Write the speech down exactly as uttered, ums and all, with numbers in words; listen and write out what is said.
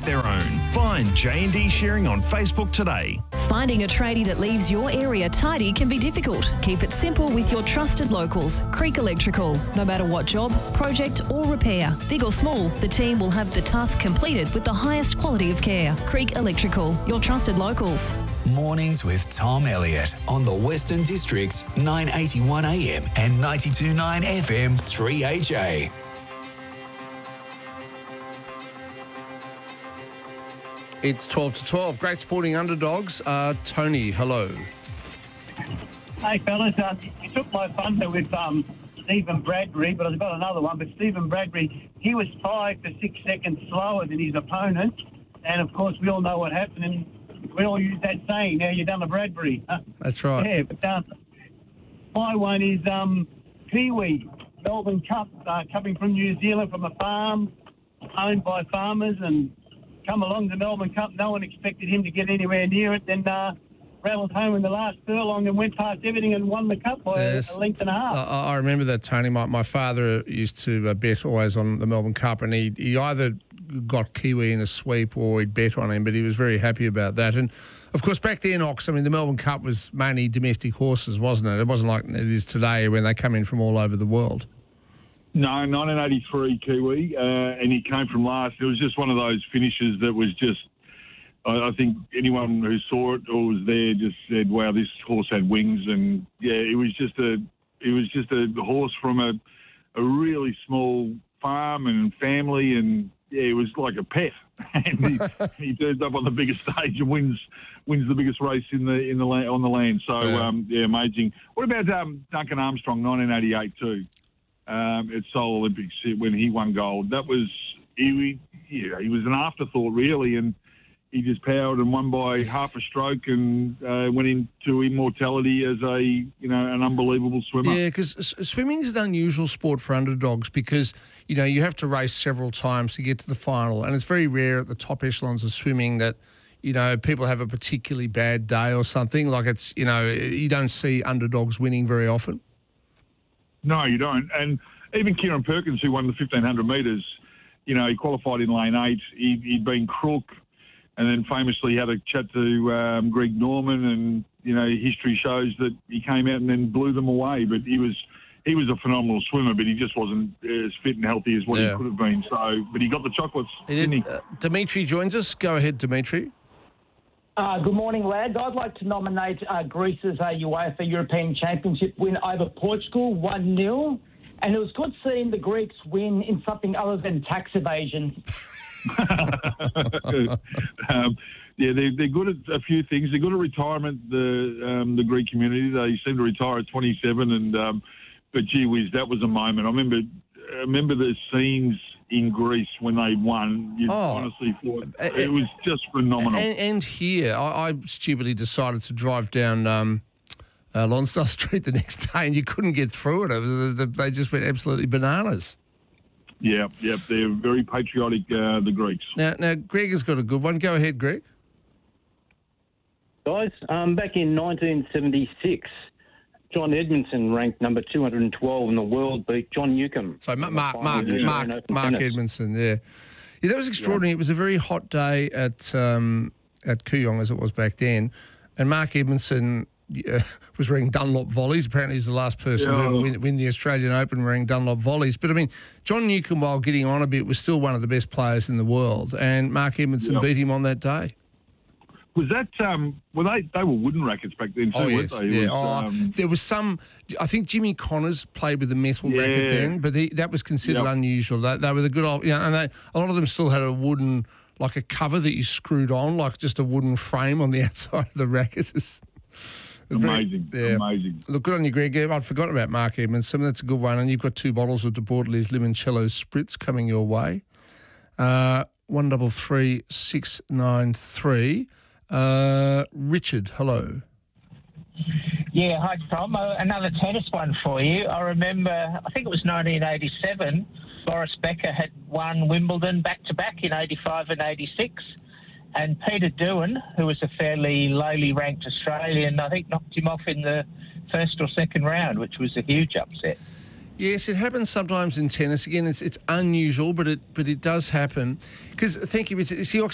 their own. Find J and D Shearing on Facebook today. Finding a tradie that leaves your area tidy can be difficult. Keep it simple with your trusted locals, Creek Electrical. No matter what job, project or repair, big or small, the team will have the task completed with the highest quality of care. Creek Electrical, your trusted locals. Mornings with Tom Elliott on the Western District's nine eighty-one A M and ninety-two point nine F M three H A. It's twelve to twelve. Great sporting underdogs. Uh, Tony, hello. Hey, fellas. Uh, you took my thunder with um, Stephen Bradbury, but I've got another one. But Stephen Bradbury, he was five to six seconds slower than his opponent. And, of course, we all know what happened. And we all use that saying, now you've done the Bradbury. That's right. Yeah, but um, my one is um, Kiwi, Melbourne Cup, uh, coming from New Zealand from a farm, owned by farmers, and come along the Melbourne Cup. No one expected him to get anywhere near it. Then uh, rattled home in the last furlong and went past everything and won the Cup by Yes. a length and a half. I, I remember that, Tony. My, my father used to uh, bet always on the Melbourne Cup, and he, he either got Kiwi in a sweep or he'd bet on him, but he was very happy about that. And, of course, back then, Ox, I mean, the Melbourne Cup was mainly domestic horses, wasn't it? It wasn't like it is today when they come in from all over the world. No, nineteen eighty-three Kiwi, uh, and he came from last. It was just one of those finishes that was just, I, I think anyone who saw it or was there just said, wow, this horse had wings. And, yeah, it was just a it was just a horse from a, a really small farm and family, and, yeah, it was like a pet. And he, he turns up on the biggest stage and wins wins the biggest race in the in the la- on the land. So, Yeah. um, yeah, amazing. What about um, Duncan Armstrong, nineteen eighty-eight too? Um, at Seoul Olympics when he won gold. That was he, yeah, he was an afterthought really, and he just powered and won by half a stroke and uh, went into immortality as a you know an unbelievable swimmer. Yeah, because swimming is an unusual sport for underdogs because, you know, you have to race several times to get to the final, and it's very rare at the top echelons of swimming that, you know, people have a particularly bad day or something. Like it's, you know, you don't see underdogs winning very often. No, you don't. And even Kieran Perkins, who won the fifteen hundred metres, you know, he qualified in lane eight. He, he'd been crook and then famously had a chat to um, Greg Norman, and, you know, history shows that he came out and then blew them away. But he was he was a phenomenal swimmer, but he just wasn't as fit and healthy as what Yeah. he could have been. So, but he got the chocolates, He didn't did. he? Uh, Dimitri joins us. Go ahead, Dimitri. Uh, good morning, lads. I'd like to nominate uh, Greece's uh, UEFA European Championship win over Portugal, one nil. And it was good seeing the Greeks win in something other than tax evasion. um, yeah, they're, they're good at a few things. They're good at retirement, the um, the Greek community. They seem to retire at twenty-seven. And um, But, gee whiz, that was a moment. I remember, I remember the scenes in Greece when they won. You Oh. honestly thought Uh, it was just phenomenal. And, and here, I, I stupidly decided to drive down um, uh, Lonsdale Street the next day, and you couldn't get through it. It was, they just went absolutely bananas. Yeah, yeah, they're very patriotic, uh, the Greeks. Now, now, Greg has got a good one. Go ahead, Greg. Guys, um, back in nineteen seventy-six, John Edmondson, ranked number two hundred twelve in the world, beat John Newcombe. So Mark, Mark, Final Mark, in the Mark, Open Mark tennis. Edmondson, yeah. Yeah, that was extraordinary. It was a very hot day at um, at Kooyong, as it was back then, and Mark Edmondson uh, was wearing Dunlop volleys. Apparently he's the last person Yeah. to ever win, win the Australian Open wearing Dunlop volleys. But, I mean, John Newcombe, while getting on a bit, was still one of the best players in the world, and Mark Edmondson Yeah. beat him on that day. Was that, um, well, they, they were wooden rackets back then too, Oh, weren't yes. they? It Yeah. was, oh, um, there was some, I think Jimmy Connors played with a metal Yeah. racket then, but he, that was considered Yep. unusual. They, they were the good old, you know, and they, a lot of them still had a wooden, like a cover that you screwed on, like just a wooden frame on the outside of the racket. It's very- amazing, yeah. amazing. Look, good on you, Greg. Yeah, I'd forgotten about Mark Edmondson. That's a good one. And you've got two bottles of De Bortoli's Limoncello Spritz coming your way. Uh, one double three six nine three. Uh, Richard, hello. Yeah, hi Tom. Uh, another tennis one for you. I remember, I think it was nineteen eighty-seven, Boris Becker had won Wimbledon back-to-back in eighty-five and eighty-six, and Peter Doohan, who was a fairly lowly ranked Australian, I think knocked him off in the first or second round, which was a huge upset. Yes, it happens sometimes in tennis. Again, it's it's unusual, but it but it does happen. Because, thank you, it's, it's the